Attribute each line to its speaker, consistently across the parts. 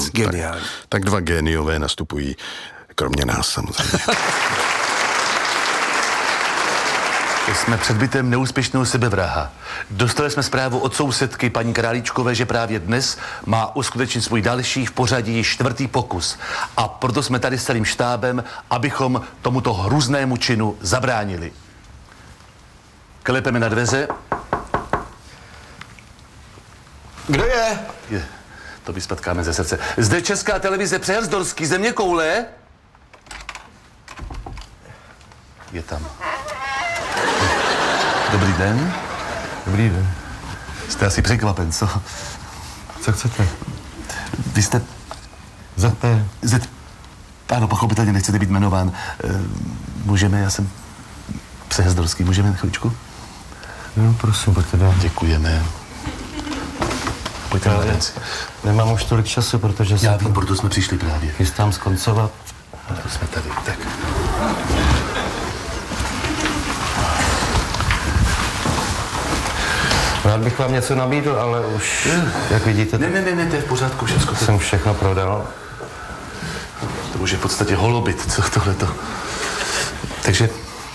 Speaker 1: věc. Geniální.
Speaker 2: Tak dva géniové nastupují, kromě nás samozřejmě.
Speaker 3: Jsme před bytem neúspěšného sebevraha. Dostali jsme zprávu od sousedky paní Králíčkové, že právě dnes má uskutečnit svůj další v pořadí 4. pokus. A proto jsme tady s celým štábem, abychom tomuto hrůznému činu zabránili. Klepeme na dveře.
Speaker 1: Kdo je?
Speaker 3: To vyspatkáme ze srdce. Zde Česká televize Přehrzdorský, Zeměkoule. Je tam. Dobrý den.
Speaker 4: Dobrý den.
Speaker 3: Jste asi překvapen, co?
Speaker 4: Co chcete?
Speaker 3: Vy jste...
Speaker 4: ZP.
Speaker 3: Ano, pochopitelně nechcete být jmenován. Můžeme, já jsem Přehrzdorský, můžeme na chvíličku?
Speaker 4: No, prosím, pojďte dál.
Speaker 3: Děkujeme. Pojďte na věci.
Speaker 4: Nemám už tolik času, protože
Speaker 3: Já vím, proto jsme přišli právě.
Speaker 4: chystám skoncovat.
Speaker 3: Proto jsme tady, tak.
Speaker 4: Rád bych vám něco nabídl, ale už, jak vidíte,
Speaker 3: Ne, to je v pořádku, všechno.
Speaker 4: jsem všechno prodal.
Speaker 3: To už je v podstatě holobit, co tohleto. Takže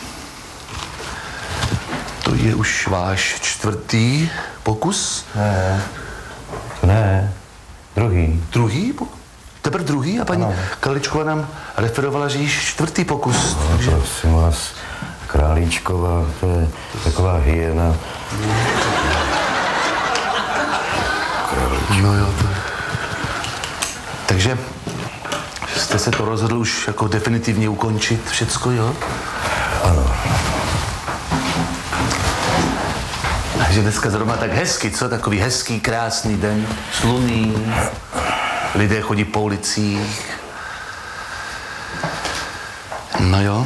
Speaker 3: to je už váš 4. pokus?
Speaker 4: Ne, druhý.
Speaker 3: Druhý? Teprve druhý? A paní Králíčková nám referovala, že již 4. pokus.
Speaker 4: No, takže... Prosím vás, Králíčková, to je taková hyena.
Speaker 3: No jo, to... Takže jste se to rozhodl už jako definitivně ukončit všecko, jo?
Speaker 4: Ano.
Speaker 3: Takže dneska zrovna tak hezky, co? Takový hezký, krásný den, slunný, lidé chodí po ulicích. No jo.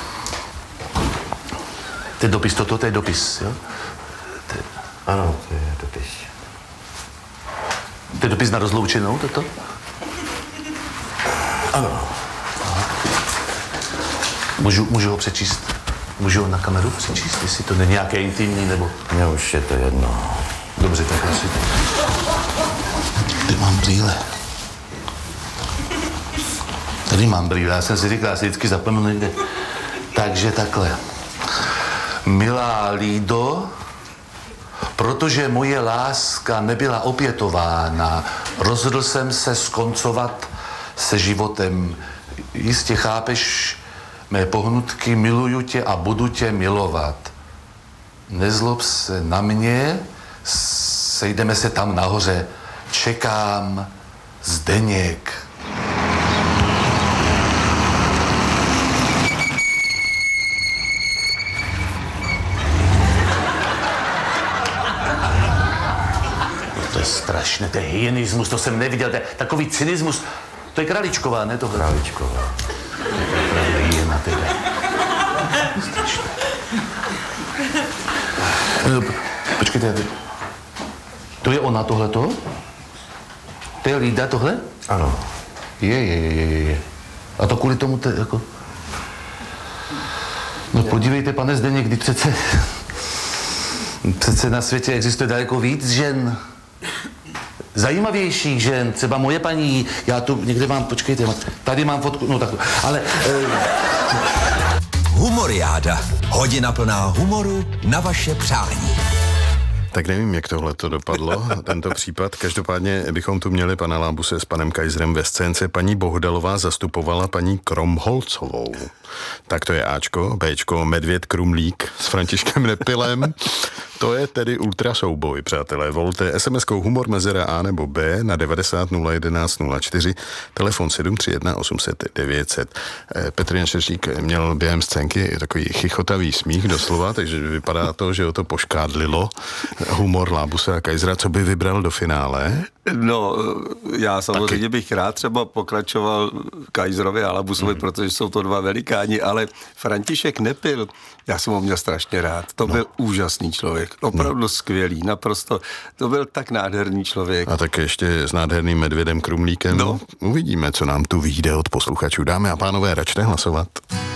Speaker 3: To je dopis, to je dopis, jo?
Speaker 4: Ano, to je dopis.
Speaker 3: To je dopis na rozloučenou, toto?
Speaker 4: Ano.
Speaker 3: Můžu ho přečíst? Můžu ho na kameru přečíst, jestli to není nějaké intimní, nebo...
Speaker 4: Mně už je to jedno.
Speaker 3: Dobře, tak asi. Tady mám brýle. Tady mám brýle, já jsem si říkal, já si vždycky zapomenu někde. Takže takhle. Milá Lído, protože moje láska nebyla opětována, rozhodl jsem se skoncovat se životem. Jistě chápeš mé pohnutky, miluju tě a budu tě milovat. Nezlob se na mě, sejdeme se tam nahoře. Čekám, Zdeněk. To je strašné, to je hyenismus, to jsem neviděl, to je takový cynismus. To je Králíčková, ne to?
Speaker 4: Králíčková.
Speaker 3: Hyena teda. Strašné. Počkejte, to je ona tohleto? To je Lída tohle?
Speaker 4: Ano.
Speaker 3: Je. A to kvůli tomu jako... No podívejte, pane Zdeněk, kdy přece na světě existuje daleko víc žen. Zajímavějších žen, třeba moje paní, já tu někde mám, počkejte, tady mám fotku, no tak, ale...
Speaker 5: Humoriáda. Hodina plná humoru na vaše přání.
Speaker 2: Tak nevím, jak tohle to dopadlo, tento případ. Každopádně bychom tu měli pana Lábuse s panem Kajzrem ve scénce. Paní Bohdalová zastupovala paní Kromholcovou. Tak to je Ačko, Bčko, Medvěd Krumlík s Františkem Nepilem. To je tedy ultra souboj, přátelé. Volte SMS-kou humor mezera A nebo B na 90 011 04, telefon 731 800 900. Petr Janšečník měl během scénky takový chichotavý smích doslova, takže vypadá to, že ho to poškádlilo. Humor Lábuse a Kajzra, co by vybral do finále?
Speaker 1: No, já samozřejmě bych rád třeba pokračoval Kajzrovi a Lábusovi, protože jsou to dva velikáni, ale František Nepil, já jsem ho měl strašně rád. To byl úžasný člověk, opravdu skvělý, naprosto. To byl tak nádherný člověk.
Speaker 2: A tak ještě s nádherným Medvědem Krumlíkem.
Speaker 1: No.
Speaker 2: Uvidíme, co nám tu vyjde od posluchačů. Dámy a pánové, račte hlasovat.